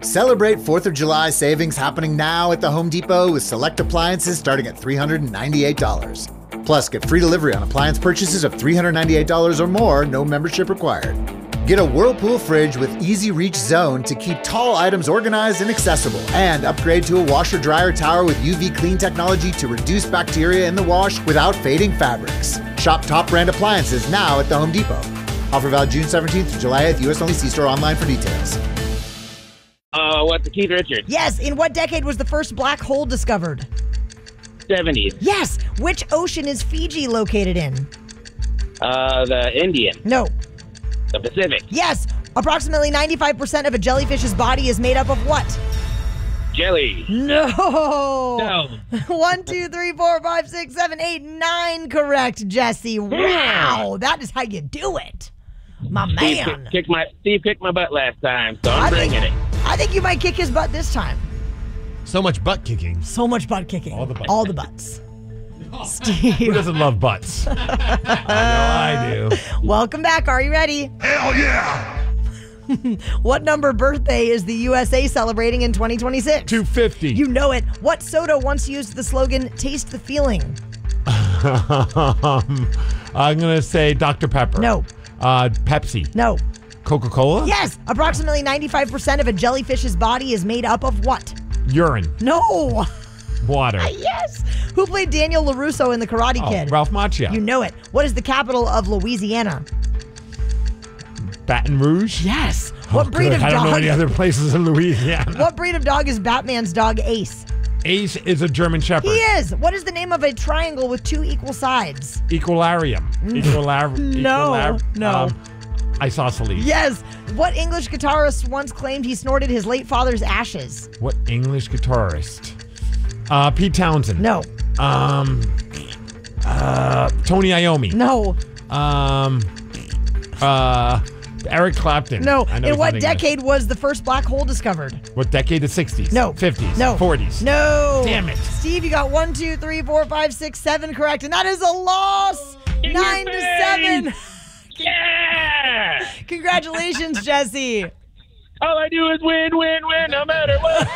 Celebrate 4th of July savings happening now at the Home Depot with select appliances starting at $398. Plus, get free delivery on appliance purchases of $398 or more, no membership required. Get a Whirlpool fridge with Easy Reach Zone to keep tall items organized and accessible. And upgrade to a washer-dryer tower with UV clean technology to reduce bacteria in the wash without fading fabrics. Shop top brand appliances now at the Home Depot. Offer valid June 17th through July 8th. U.S. only. See store online for details. What's the Keith Richards? Yes. In what decade was the first black hole discovered? 70s. Yes. Which ocean is Fiji located in? The Indian. No. The Pacific. Yes. Approximately 95% of a jellyfish's body is made up of what? Jelly. No. No. 1, 2, 3, 4, 5, 6, 7, 8, 9. Correct, Jesse. Wow. That is how you do it. My man. Steve kicked my butt last time, so I'm bringing it. I think you might kick his butt this time. So much butt kicking. So much butt kicking. All the butts. All the butts. Steve. Who doesn't love butts? I know I do. Welcome back. Are you ready? Hell yeah! What number birthday is the USA celebrating in 2026? 250. You know it. What soda once used the slogan, taste the feeling? I'm going to say Dr. Pepper. No. Pepsi. No. Coca-Cola? Yes. Approximately 95% of a jellyfish's body is made up of what? Urine. No. Water. Yes. Who played Daniel LaRusso in The Karate Kid? Ralph Macchio. You know it. What is the capital of Louisiana? Baton Rouge? Yes. What breed of I don't dog? know any other places in Louisiana. What breed of dog is Batman's dog Ace? Ace is a German Shepherd. He is. What is the name of a triangle with two equal sides? Equilarium. No. Isosceles. Yes. What English guitarist once claimed he snorted his late father's ashes? What English guitarist? Pete Townsend. No. Tony Iommi. No. Eric Clapton. No. I know In he's what not decade was the first black hole discovered? What decade? The 60s? No. 50s? No. 40s? No. Damn it. Steve, you got 1, 2, 3, 4, 5, 6, 7 correct, and that is a loss. 9-7. Yeah! Congratulations, Jesse. All I do is win, no matter what.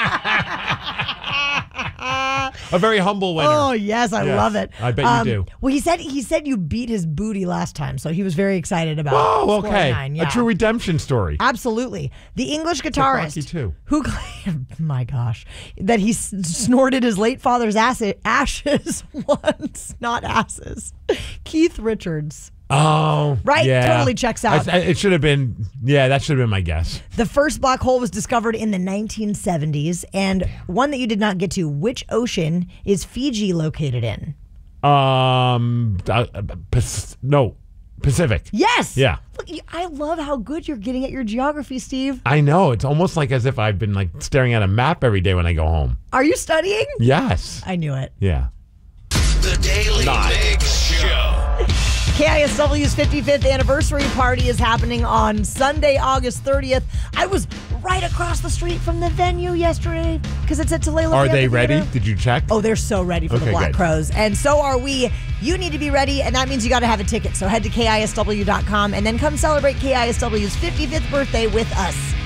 A very humble winner. Oh, yes, I love it. I bet you do. Well, he said you beat his booty last time, so he was very excited about Oh, scoring okay. 9. Yeah. A true redemption story. Absolutely. The English Rocky guitarist too. who claimed, my gosh, that he snorted his late father's ashes once, not asses. Keith Richards. Oh, Right? Yeah. Totally checks out. It should have been, that should have been my guess. The first black hole was discovered in the 1970s, and one that you did not get to, which ocean is Fiji located in? Pacific. Yes. Yeah. Look, I love how good you're getting at your geography, Steve. I know. It's almost like as if I've been like staring at a map every day when I go home. Are you studying? Yes. I knew it. Yeah. The Daily Mix Show. KISW's 55th anniversary party is happening on Sunday, August 30th. I was right across the street from the venue yesterday because it's at Tulalip. Are they ready? Theater. Did you check? Oh, they're so ready for the Black good. Crows. And so are we. You need to be ready, and that means you got to have a ticket. So head to KISW.com and then come celebrate KISW's 55th birthday with us.